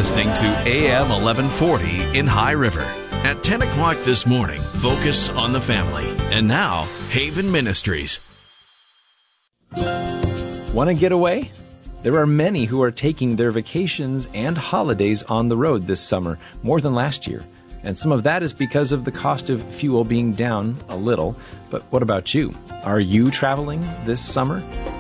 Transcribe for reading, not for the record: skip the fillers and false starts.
listening to AM 1140 in High River. At 10 o'clock this morning, focus on the family. And now, Haven Ministries. Want to get away? There are many who are taking their vacations and holidays on the road this summer, more than last year. And some of that is because of the cost of fuel being down a little. But what about you? Are you traveling this summer?